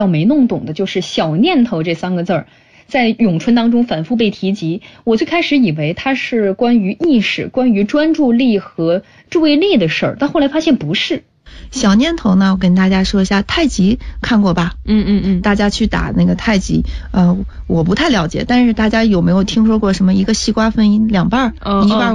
没弄懂的就是小念头这3个字儿，在咏春当中反复被提及。我最开始以为它是关于意识、关于专注力和注意力的事儿，但后来发现不是。 小念头呢，我跟大家说一下，太极看过吧？大家去打那个太极，我不太了解，但是大家有没有听说过什么一个西瓜分2半，一半